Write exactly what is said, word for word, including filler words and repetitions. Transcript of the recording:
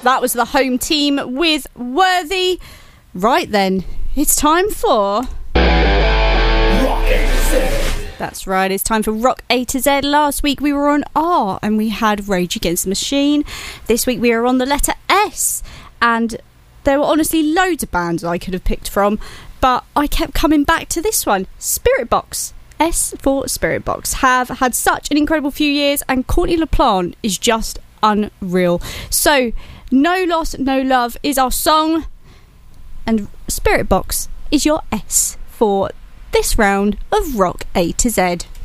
That was the home team with Worthy. Right then, it's time for... Rock A to Z. That's right, it's time for Rock A to Z. Last week we were on R and we had Rage Against the Machine. This week we are on the letter S, and there were honestly loads of bands I could have picked from, but I kept coming back to this one, Spiritbox. S for Spiritbox have had such an incredible few years, and Courtney LaPlante is just unreal. So, No Loss, No Love is our song, and Spiritbox is your S for this round of Rock A to Z.